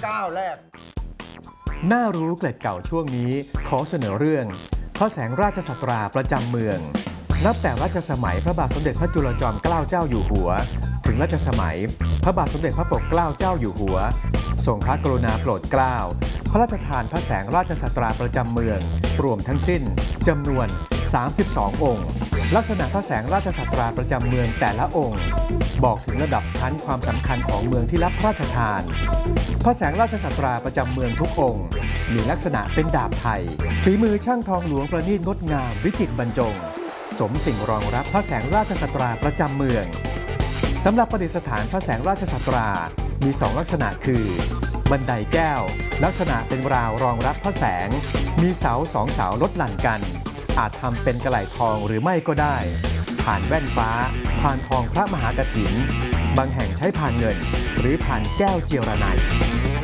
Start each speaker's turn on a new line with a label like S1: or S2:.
S1: ก้าวแรก
S2: น่ารู้เกล็ดเก่าช่วงนี้ขอเสนอเรื่องพระแสงราชสัตราประจำเมืองนับแต่รัชสมัยพระบาทสมเด็จพระจุลจอมเกล้าเจ้าอยู่หัวถึงรัชสมัยพระบาทสมเด็จพระปกเกล้าเจ้าอยู่หัวทรงพระกรุณาโปรดเกล้าพระราชทานพระแสงราชสัตราประจำเมืองรวมทั้งสิ้นจำนวน32 องค์ลักษณะพระแสงราชสัตราประจำเมืองแต่ละองค์บอกถึงระดับชั้นความสำคัญของเมืองที่รับพระราชทานพระแสงราชสัตราประจำเมืองทุกองค์มีลักษณะเป็นดาบไทยฝีมือช่างทองหลวงประณีตงดงามวิจิตรบรรจงสมสิ่งรองรับพระแสงราชสัตราประจำเมืองสำหรับประดิษฐานพระแสงราชสัตรามี2ลักษณะคือบันไดแก้วลักษณะเป็นราวรองรับพระแสงมีเสา2 เสาลดหลั่นกันอาจทำเป็นกระไหล่ทองหรือไม่ก็ได้ผ่านแว่นฟ้าผ่านทองพระมหากฐินบางแห่งใช้ผ่านเงินหรือผ่านแก้วเจียรนัย